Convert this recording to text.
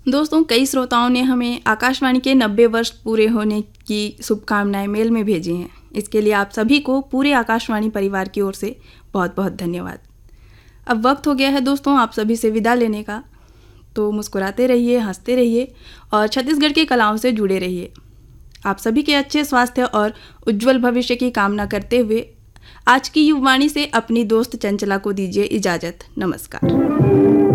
दोस्तों, कई श्रोताओं ने हमें आकाशवाणी के 90 वर्ष पूरे होने की शुभकामनाएं मेल में भेजी हैं। इसके लिए आप सभी को पूरे आकाशवाणी परिवार की ओर से बहुत बहुत धन्यवाद। अब वक्त हो गया है दोस्तों आप सभी से विदा लेने का। तो मुस्कुराते रहिए, हंसते रहिए और छत्तीसगढ़ की कलाओं से जुड़े रहिए। आप सभी के अच्छे स्वास्थ्य और उज्जवल भविष्य की कामना करते हुए आज की युववाणी से अपनी दोस्त चंचला को दीजिए इजाज़त। नमस्कार।